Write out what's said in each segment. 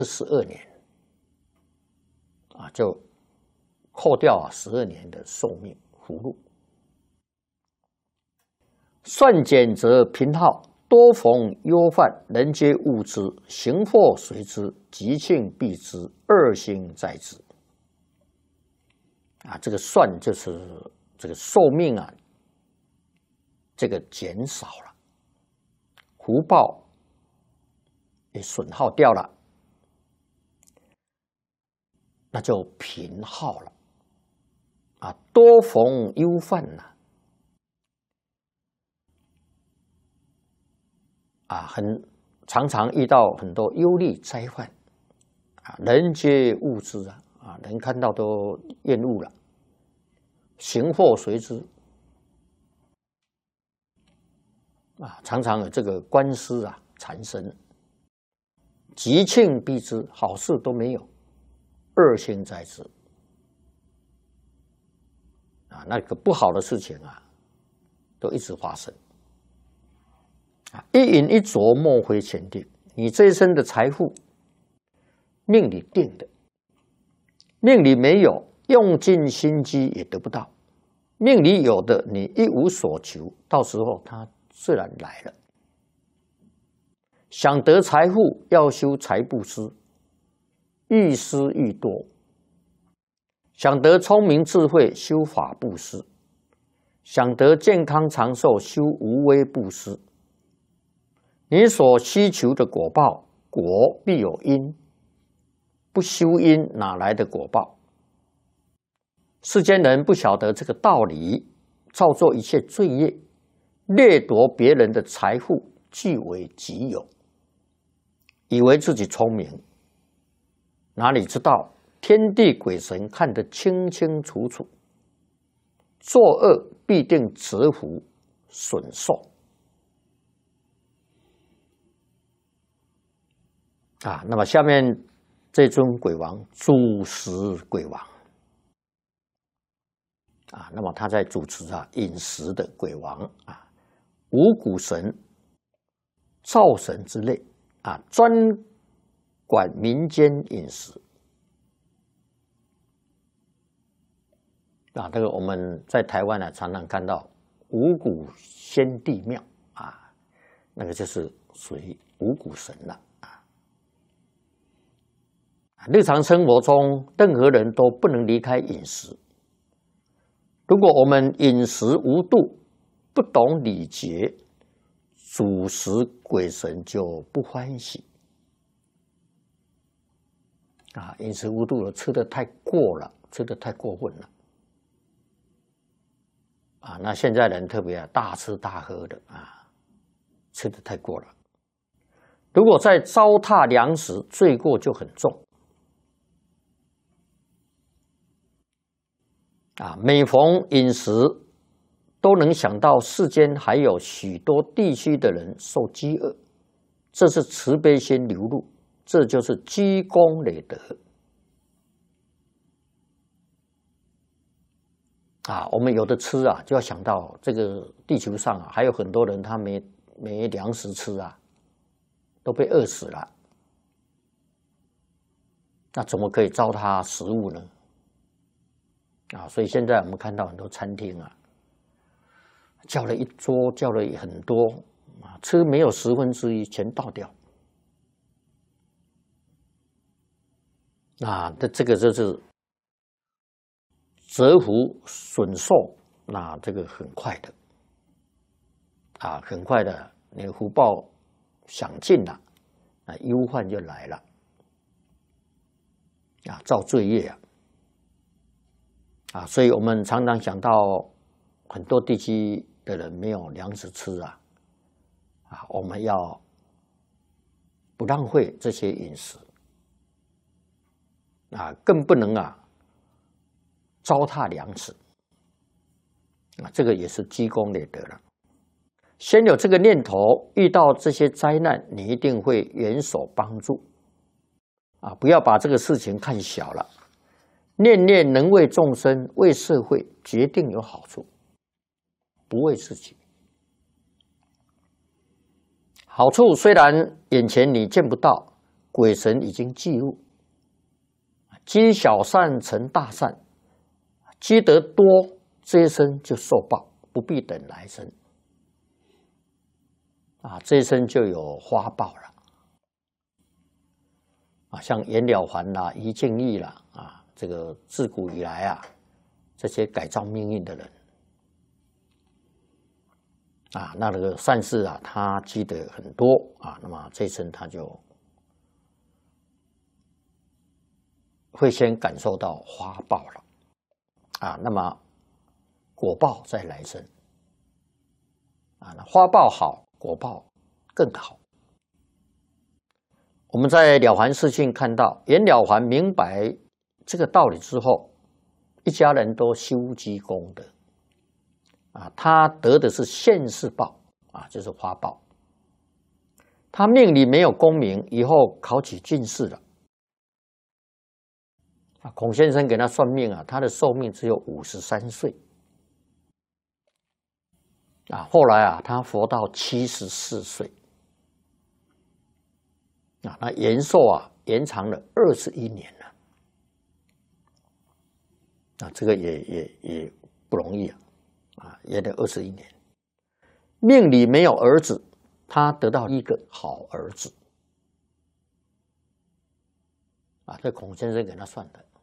12年就扣掉12年的寿命福禄。算减则贫耗，多逢忧患，人皆恶之，行祸随之，吉庆避之，恶星在之。这个算就是这个寿命这个减少了，福报也损耗掉了，那就贫耗了多逢忧患常常遇到很多忧虑灾患人皆恶之人看到都厌恶了，行祸随之常常有这个官司缠身，吉庆避之，好事都没有，恶星在之那个不好的事情都一直发生一饮一啄，莫非前定。你这一生的财富，命里定的，命里没有，用尽心机也得不到；命里有的，你一无所求，到时候它自然来了。想得财富，要修财布施，愈施愈多；想得聪明智慧，修法布施；想得健康长寿，修无为布施。你所需求的果报，果必有因，不修因哪来的果报？世间人不晓得这个道理，造作一切罪业，掠夺别人的财富，据为己有，以为自己聪明，哪里知道天地鬼神看得清清楚楚，作恶必定折福损寿那么下面这尊鬼王主食鬼王那么他在主持饮食的鬼王五谷神、灶神之类专管民间饮食这个我们在台湾常常看到五谷先帝庙那个就是属于五谷神了日常生活中，任何人都不能离开饮食。如果我们饮食无度，不懂礼节，主食鬼神就不欢喜饮食无度了，吃得太过了，吃得太过分了那现在人特别大吃大喝的吃得太过了。如果再糟蹋粮食，罪过就很重每逢饮食，都能想到世间还有许多地区的人受饥饿，这是慈悲心流露，这就是积功累德我们有的吃就要想到这个地球上还有很多人他没粮食吃都被饿死了，那怎么可以糟蹋食物呢？所以现在我们看到很多餐厅叫了一桌，叫了很多吃没有1/10全倒掉这个就是折福损寿这个很快的很快的你的福报享尽了忧患就来了造罪业所以我们常常想到很多地区的人没有粮食吃我们要不浪费这些饮食更不能糟蹋粮食这个也是积功累德了。先有这个念头，遇到这些灾难，你一定会援手帮助不要把这个事情看小了。念念能为众生、为社会，决定有好处，不为自己。好处虽然眼前你见不到， 鬼神已经记录，积小善成大善，积得多，这一生就受报，不必等来生。这一生就有花报了。像袁了凡啦、于敬义啦，这个自古以来这些改造命运的人，那个善事他积得很多那么这一生他就会先感受到花报了那么果报再来生那花报好，果报更好。我们在了凡四训看到，袁了凡明白这个道理之后，一家人都修积功德他得的是现世报就是花报。他命里没有功名，以后考取进士了孔先生给他算命他的寿命只有53岁后来他活到74岁那延寿延长了21年了这个也不容易延了21年。命里没有儿子，他得到一个好儿子这孔先生给他算的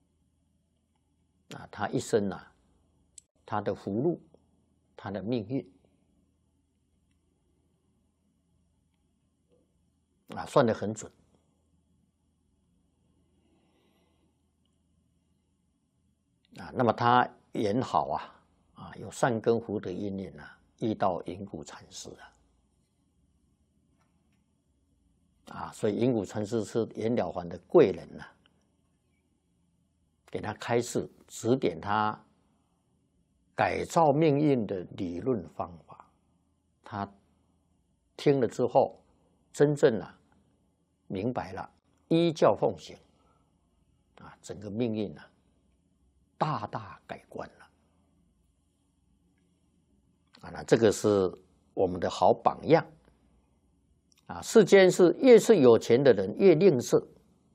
他一生他的福禄，他的命运算得很准那么他演好有善根福德因缘遇到云谷禅师所以云谷禅师是袁了凡的贵人给他开示，指点他改造命运的理论方法。他听了之后，真正明白了，依教奉行整个命运大大改观了那这个是我们的好榜样世间是越是有钱的人越吝啬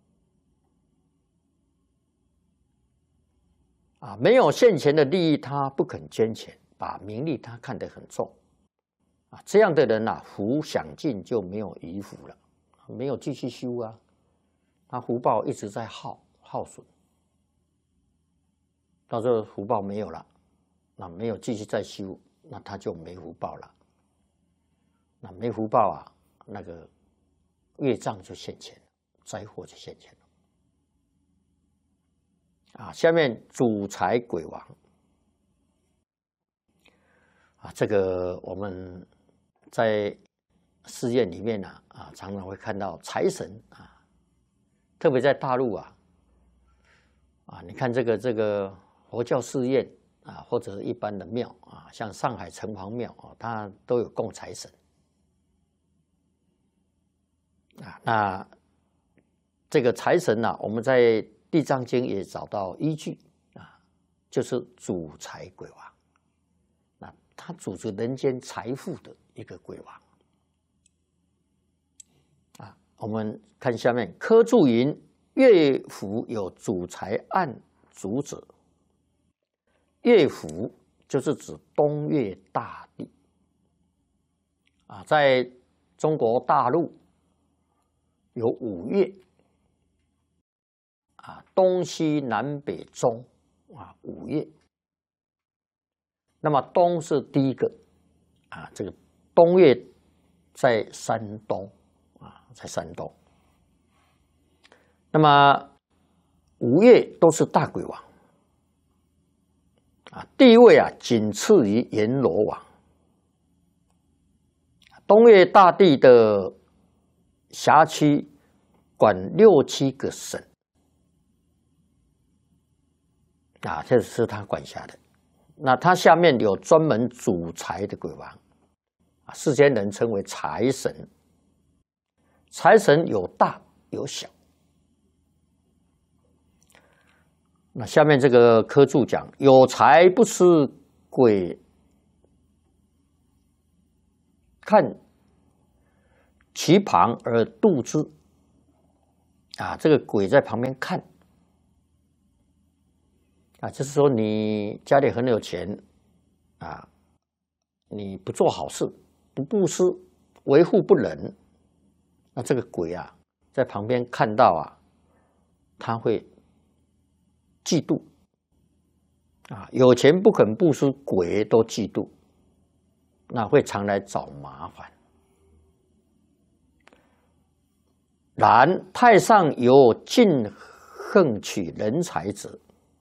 没有现前的利益他不肯捐钱，把名利他看得很重这样的人福享尽就没有余福了，没有继续修他福报一直在耗损，到时候福报没有了，那没有继续再修，那他就没福报了。那没福报那个业障就现前，灾祸就现前了下面主财鬼王这个我们在寺院里面常常会看到财神特别在大陆你看这个佛教寺院或者是一般的庙像上海城隍庙它都有供财神那这个财神我们在地藏经也找到依据就是主财鬼王，那他主持人间财富的一个鬼王我们看下面，科注云：乐府有主财暗主者。乐府就是指东岳大帝在中国大陆有5岳东西南北中5岳。那么东是第一个这个东岳在山东在山东。那么5岳都是大鬼王地位仅次于阎罗王。东岳大帝的辖区管6、7个省这是他管辖的。那他下面有专门主财的鬼王世间人称为财神。财神有大有小。那下面这个科注讲，有财不吃鬼看其旁而度之这个鬼在旁边看，就是说你家里很有钱，你不做好事，不布施，为富不仁，那这个鬼在旁边看到他会嫉妒，有钱不肯布施，鬼都嫉妒，那会常来找麻烦。然太上有尽横取人才者，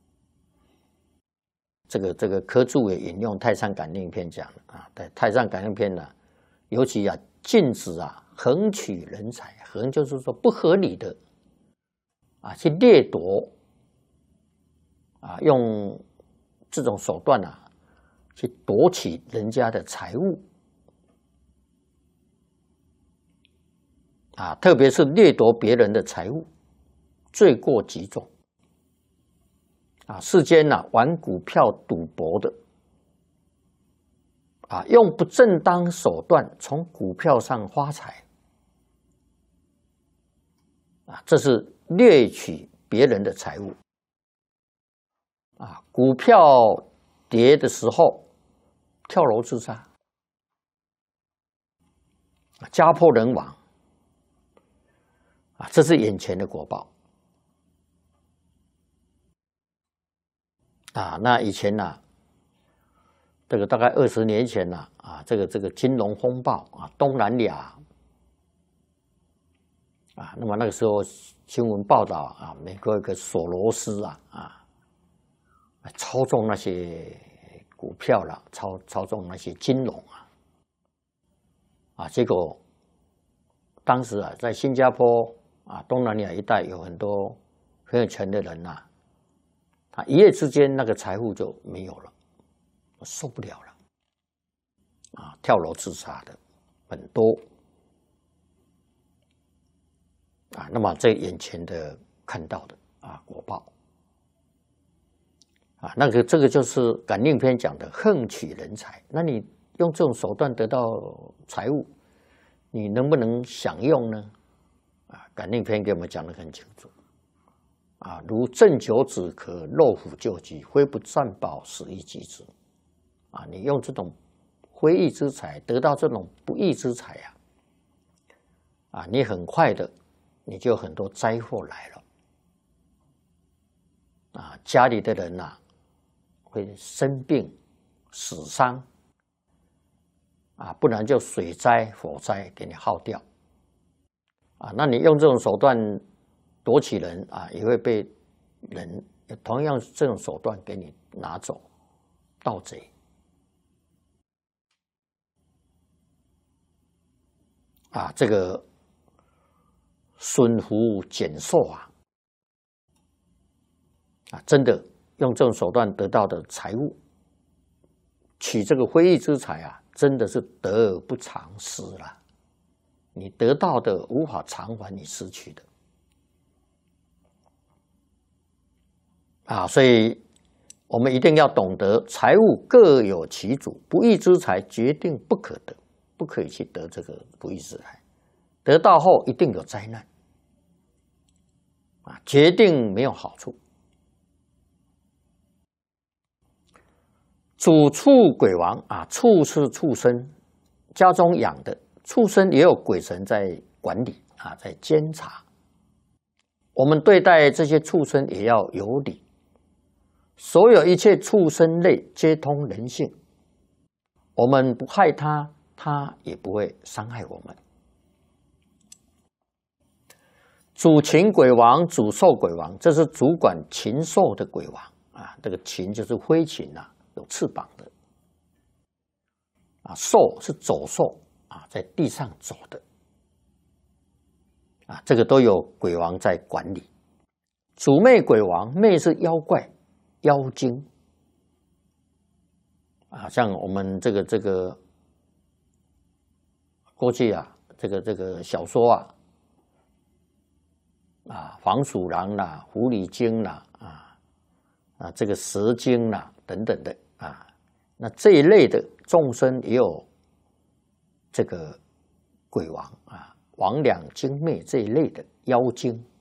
这个科注也引用《太上感应篇》讲的《太上感应篇》呢，尤其禁止横取人才，横就是说不合理的去掠夺用这种手段去夺取人家的财物特别是掠夺别人的财物，罪过极重世间玩股票赌博的用不正当手段从股票上发财这是掠取别人的财物股票跌的时候跳楼自杀，家破人亡这是眼前的果报那以前这个大概20年前这个金融风暴东南亚那么那个时候新闻报道美国有个索罗斯操纵那些股票了，操纵那些金融结果当时在新加坡东南亚一带有很多很有钱的人他一夜之间那个财富就没有了，受不了了跳楼自杀的很多那么这眼前的看到的果报这个就是感应篇讲的横取人才。那你用这种手段得到财物，你能不能享用呢？感应篇给我们讲得很清楚如鸩酒止渴，肉虎救急，非不善报，死亦及之你用这种非义之财得到这种不义之财你很快的你就很多灾祸来了家里的人会生病死伤不然就水灾火灾给你耗掉那你用这种手段夺取人也会被人同样这种手段给你拿走，盗贼这个损福减寿真的用这种手段得到的财物，取这个非义之财真的是得而不偿失了。你得到的无法偿还你失去的所以我们一定要懂得财物各有其主，不义之财决定不可得，不可以去得这个不义之财，得到后一定有灾难决定没有好处。主畜鬼王畜是畜生，家中养的畜生也有鬼神在管理在监察。我们对待这些畜生也要有理，所有一切畜生类皆通人性，我们不害它，它也不会伤害我们。主禽鬼王，主兽鬼王，这是主管禽兽的鬼王这个禽就是飞禽有翅膀的兽是走兽在地上走的这个都有鬼王在管理。主魅鬼王，魅是妖怪妖精像我们这个过去这个小说黄鼠狼狐狸精这个蛇精等等的那这一类的众生也有这个鬼王魍魉精魅这一类的妖精